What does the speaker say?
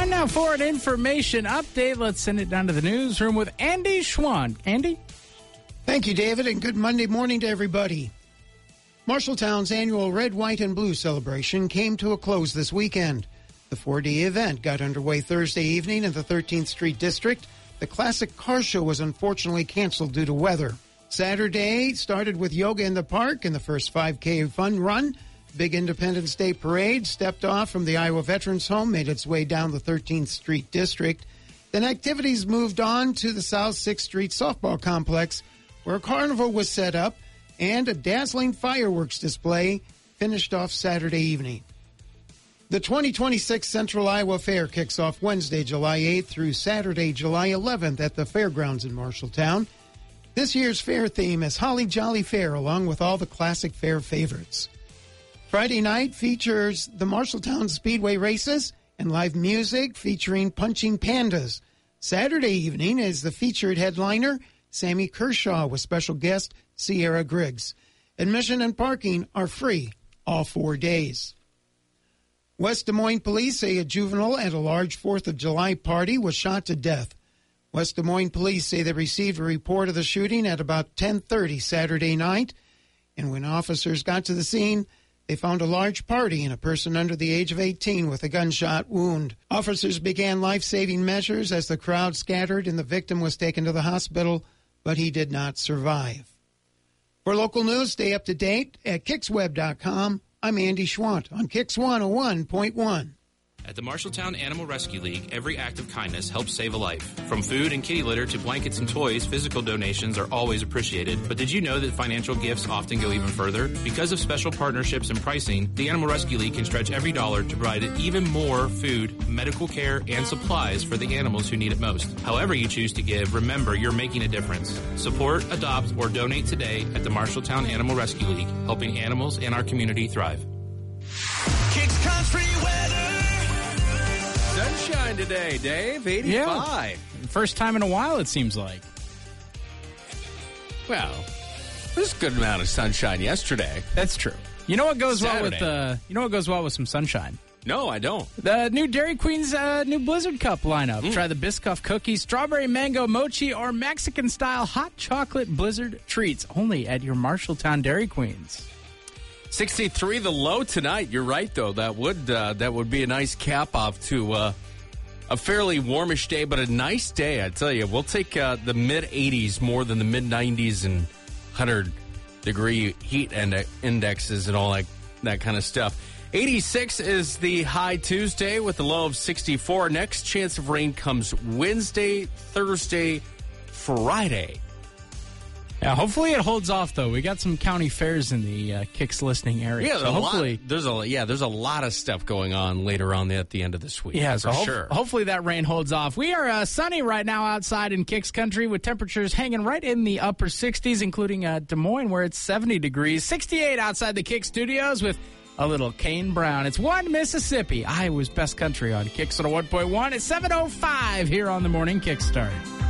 Time now for an information update. Let's send it down to the newsroom with Andy Schwan. Andy? Thank you, David, and good Monday morning to everybody. Marshalltown's annual Red, White, and Blue celebration came to a close this weekend. The 4-day event got underway Thursday evening in the 13th Street District. The classic car show was unfortunately canceled due to weather. Saturday started with yoga in the park and the first 5K fun run. Big Independence Day parade stepped off from the Iowa Veterans Home, made its way down the 13th Street District. Then activities moved on to the South 6th Street Softball Complex, where a carnival was set up and a dazzling fireworks display finished off Saturday evening. The 2026 Central Iowa Fair kicks off Wednesday, July 8th through Saturday, July 11th at the fairgrounds in Marshalltown. This year's fair theme is Holly Jolly Fair, along with all the classic fair favorites. Friday night features the Marshalltown Speedway races and live music featuring Punching Pandas. Saturday evening is the featured headliner, Sammy Kershaw, with special guest Sierra Griggs. Admission and parking are free all 4 days. West Des Moines police say a juvenile at a large 4th of July party was shot to death. West Des Moines police say they received a report of the shooting at about 10:30 Saturday night, and when officers got to the scene, they found a large party and a person under the age of 18 with a gunshot wound. Officers began life-saving measures as the crowd scattered and the victim was taken to the hospital, but he did not survive. For local news, stay up to date at KixWeb.com. I'm Andy Schwant on Kix 101.1. At the Marshalltown Animal Rescue League, every act of kindness helps save a life. From food and kitty litter to blankets and toys, physical donations are always appreciated. But did you know that financial gifts often go even further? Because of special partnerships and pricing, the Animal Rescue League can stretch every dollar to provide even more food, medical care, and supplies for the animals who need it most. However you choose to give, remember you're making a difference. Support, adopt, or donate today at the Marshalltown Animal Rescue League, helping animals and our community thrive. Kicks Country Weather. Sunshine today, Dave. 85. Yeah. First time in a while, it seems like. Well, there's a good amount of sunshine yesterday. That's true. You know what goes Saturday. well with some sunshine? No, I don't. The new Dairy Queen's new Blizzard Cup lineup. Try the Biscoff cookie, strawberry mango mochi, or Mexican-style hot chocolate Blizzard treats. Only at your Marshalltown Dairy Queens. 63 the low tonight. You're right, though. That would be a nice cap off to a fairly warmish day, but a nice day, I tell you. We'll take the mid-80s more than the mid-90s and 100-degree heat indexes and all that kind of stuff. 86 is the high Tuesday with the low of 64. Next chance of rain comes Wednesday, Thursday, Friday. Yeah, hopefully it holds off, though. We got some county fairs in the Kicks listening area. Yeah, so hopefully there's a lot of stuff going on later on at the end of this week. Yeah, for sure. Hopefully that rain holds off. We are sunny right now outside in Kicks Country with temperatures hanging right in the upper 60s, including Des Moines where it's 70 degrees. 68 outside the Kicks studios with a little Kane Brown. It's One Mississippi, Iowa's best country on Kicks 101.1 at 7:05 here on the Morning Kickstart.